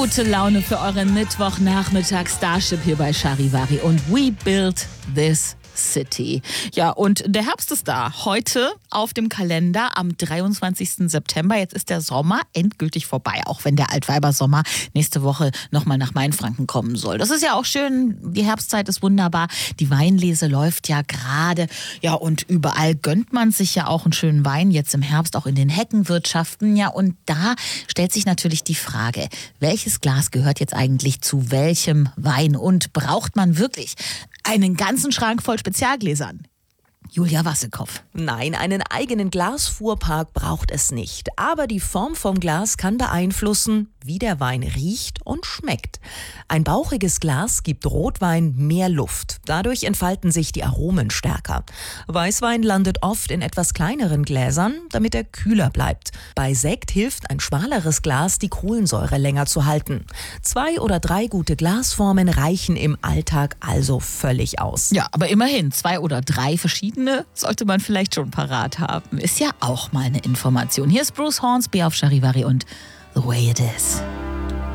Gute Laune für euren Mittwochnachmittag. Starship hier bei Charivari und We Build This City. Ja, und der Herbst ist da. Heute auf dem Kalender am 23. September. Jetzt ist der Sommer endgültig vorbei, auch wenn der Altweibersommer nächste Woche nochmal nach Mainfranken kommen soll. Das ist ja auch schön. Die Herbstzeit ist wunderbar. Die Weinlese läuft ja gerade. Ja, und überall gönnt man sich ja auch einen schönen Wein. Jetzt im Herbst auch in den Heckenwirtschaften. Ja, und da stellt sich natürlich die Frage, welches Glas gehört jetzt eigentlich zu welchem Wein? Und braucht man wirklich einen ganzen Schrank voll Spezialgläsern? Julia Wassekow. Nein, einen eigenen Glasfuhrpark braucht es nicht. Aber die Form vom Glas kann beeinflussen, wie der Wein riecht und schmeckt. Ein bauchiges Glas gibt Rotwein mehr Luft. Dadurch entfalten sich die Aromen stärker. Weißwein landet oft in etwas kleineren Gläsern, damit er kühler bleibt. Bei Sekt hilft ein schmaleres Glas, die Kohlensäure länger zu halten. 2 oder 3 gute Glasformen reichen im Alltag also völlig aus. Ja, aber immerhin 2 oder 3 verschiedene sollte man vielleicht schon parat haben. Ist ja auch mal eine Information. Hier ist Bruce Hornsby auf Charivari und The Way It Is.